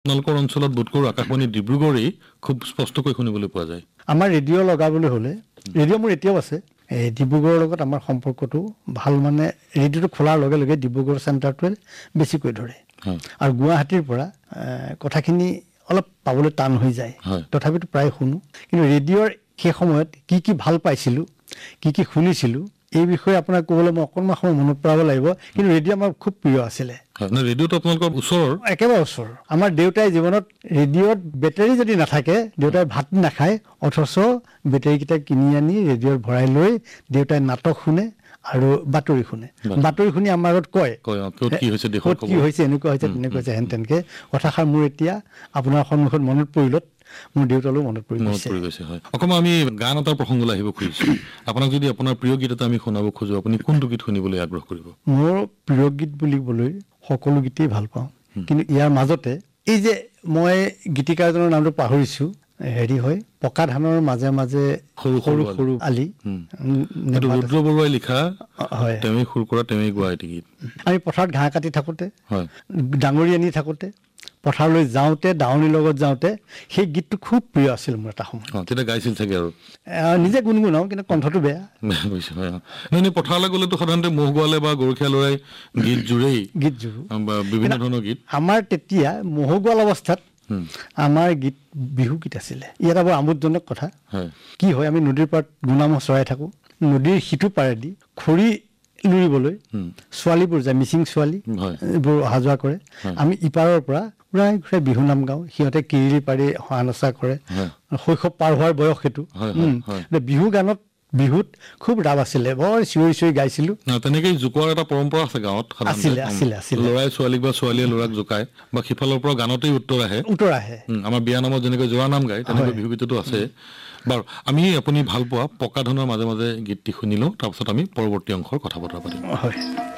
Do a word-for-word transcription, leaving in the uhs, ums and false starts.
আপোনালোকৰ অঞ্চলত বোধকৰো আকাশবাণী ডিব্ৰুগড়েই খুব স্পষ্টকৈ শুনিবলৈ পোৱা যায়। আমাৰ ৰেডিঅ' লগাবলৈ হ'লে ৰেডিঅ' মোৰ এতিয়াও আছে। এই ডিব্ৰুগড়ৰ লগত আমাৰ সম্পৰ্কটো ভাল, মানে ৰেডিঅ'টো খোলাৰ লগে লগে ডিব্ৰুগড় চেণ্টাৰটোৱে বেছিকৈ ধৰে আৰু গুৱাহাটীৰ পৰা কথাখিনি অলপ পাবলৈ টান হৈ যায়, তথাপিতো প্ৰায় শুনো। কিন্তু ৰেডিঅ'ৰ সেই সময়ত কি কি ভাল পাইছিলোঁ, কি কি শুনিছিলোঁ, এই বিষয়ে আপোনাক ক'বলৈ মই অকণমান সময় মনত পেলাব লাগিব। কিন্তু ৰেডিঅ' আমাৰ খুব প্ৰিয় আছিলে। ৰেডিঅ'টো আপোনালোকৰ ওচৰৰ? একেবাৰে ওচৰ। আমাৰ দেউতাই জীৱনত ৰেডিঅ'ত বেটেৰী যদি নাথাকে, দেউতাই ভাত নাখায়, অথচ বেটেৰীকেইটা কিনি আনি ৰেডিঅ'ত ভৰাই লৈ দেউতাই নাটক শুনে আৰু বাতৰি শুনে। বাতৰি শুনি আমাৰ আগত কয় ক'ত কি হৈছে, ক'ত কি হৈছে, এনেকুৱা হৈছে, তেনেকুৱা হৈছে, হেন তেনেকে কথাষাৰ মোৰ এতিয়া আপোনাৰ সন্মুখত মনত পৰিলত মোৰ দেউতালৈও মনত পৰি গৈছে। হয়, অকণমান আমি গান এটাৰ প্ৰসংগলৈ আহিব খুজিছোঁ। আপোনাক যদি আপোনাৰ প্ৰিয় গীত এটা আমি শুনাব খোজো, আপুনি কোনটো গীত শুনিবলৈ আগ্ৰহ কৰিব? মোৰ প্ৰিয় গীত বুলিবলৈ সকলো গীতেই ভাল পাওঁ, কিন্তু ইয়াৰ মাজতে এই যে মই গীতিকাৰজনৰ নামটো পাহৰিছোঁ, হেৰি হয়, পকা ধানৰ মাজে মাজে সৰু সৰু সৰু আলি, ৰুদ্ৰ বৰুৱাই লিখা, হয়, তেওঁৱেই সুৰ কৰা, তেওঁৱেই গোৱা এটি গীত। আমি পথাৰত ঘাঁহ কাটি থাকোঁতে, ডাঙৰি আনি থাকোঁতে, পথাৰলৈ যাওঁতে, দাৱনীৰ লগত যাওঁতে সেই গীতটো খুব প্ৰিয় আছিল মোৰ এটা সময়। তেতিয়া গাইছিল চাগে আৰু নিজে গুণগুণাওঁ, কিন্তু কণ্ঠটো বেয়া। এনেই পথাৰলৈ গ'লেতো সাধাৰণতে ম'হ গোৱালে বা গৰখীয়া লৰাই গীত জুৰেই, গীত জুৰো, বিভিন্ন ধৰণৰ গীত। আমাৰ তেতিয়া ম'হ গোৱাল অৱস্থাত আমাৰ গীত বিহু গীত আছিলে। ইয়াত বৰ আমোদজনক কথা কি হয়, আমি নদীৰ পাৰত গুণামহ চৰাই থাকোঁ, নদীৰ সিটো পাৰেদি খৰি লুৰিবলৈ ছোৱালীবোৰ যায়, মিচিং ছোৱালীবোৰ অহা যোৱা কৰে। আমি ইপাৰৰ পৰা ঘূৰাই ঘূৰাই বিহু নাম গাওঁ, সিহঁতে কিৰিলি পাৰি হা নচা কৰে। শৈশৱ পাৰ হোৱাৰ বয়স সেইটো। বিহু গানত, বিহুত খুব ৰাপ আছিলে, বৰ চিঞৰি চিঞৰি গাইছিলোঁ। তেনেকেই জোকোৱাৰ এটা পৰম্পৰা আছে গাঁৱত, আছিলে আছিলে আছিলে ল'ৰাই ছোৱালীক বা ছোৱালীয়ে ল'ৰাক জোকায়, বা সিফালৰ পৰা গানতেই উত্তৰ আহে উত্তৰ আহে আমাৰ বিয়া নামত যেনেকৈ জোৰা নাম গায়, তেনেকৈ বিহু গীততো আছে। বাৰু, আমি আপুনি ভাল পোৱা পকা ধানৰ মাজে মাজে গীতটি শুনিলোঁ, তাৰপিছত আমি পৰৱৰ্তী অংশৰ কথা বতৰা পাতিম। হয়।